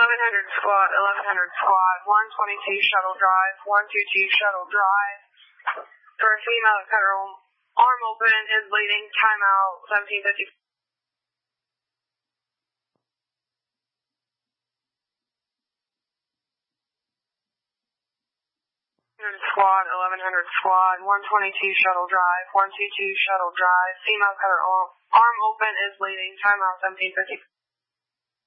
squad, 1100 squad, 122 shuttle drive, 122 shuttle drive. For female federal, arm open is leading, timeout 1750. Squad, 1100 squad, 122 shuttle drive, 122 shuttle drive, female cutter arm open is leading, timeout 1750.